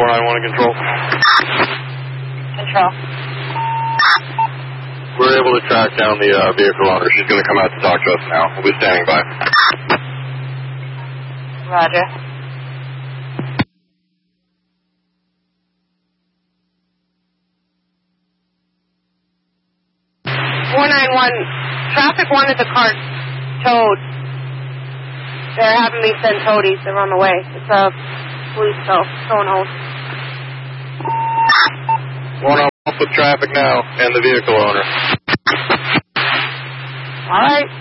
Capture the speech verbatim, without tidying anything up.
four nine one in control. Control. We're able to track down the uh, vehicle owner. She's going to come out to talk to us now. We'll be standing by. Roger. four nine one, traffic wanted the car towed. They're having me send toadies. They're on the way. It's a police tow. Going home. One off with traffic now and the vehicle owner. All right.